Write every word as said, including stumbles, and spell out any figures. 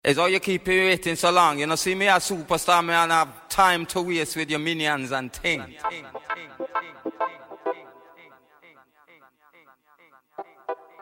It's how you keep me waiting so long. You know, see me a superstar, me and have time to waste with your minions and things.